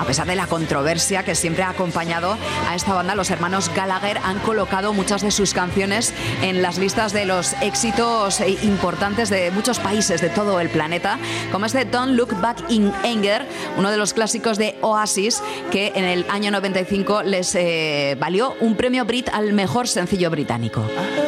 pesar de la controversia que siempre ha acompañado a esta banda, los hermanos Gallagher han colocado muchas de sus canciones en las listas de los éxitos importantes de muchos países de todo el planeta, como este Don't Look Back in Anger, uno de los clásicos de Oasis, que en el año 95 les valió un premio Brit al mejor sencillo británico.